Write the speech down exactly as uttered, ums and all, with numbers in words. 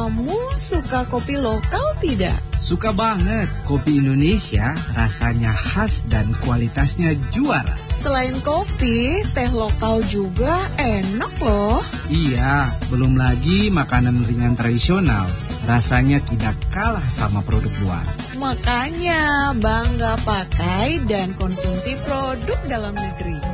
Kamu suka kopi lokal tidak? Suka banget. Kopi Indonesia rasanya khas dan kualitasnya juara. Selain kopi, teh lokal juga enak loh. Iya, belum lagi makanan ringan tradisional. Rasanya tidak kalah sama produk luar. Makanya bangga pakai dan konsumsi produk dalam negeri.